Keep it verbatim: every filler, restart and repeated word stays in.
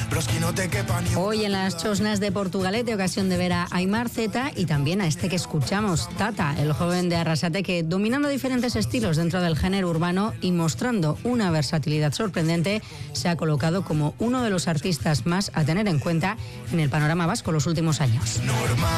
Hoy en las Chosnas de Portugalete, ocasión de ver a Aimar Zeta y también a este que escuchamos, Tata, el joven de Arrasate que, dominando diferentes estilos dentro del género urbano y mostrando una versatilidad sorprendente, se ha colocado como uno de los artistas más a tener en cuenta en el panorama vasco los últimos años.